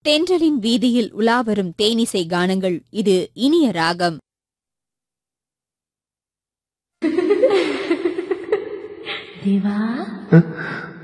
தென்றலின் வீதியில் உலாவரும் தேனிசை கானங்கள். இது இனிய ராகம். தேவா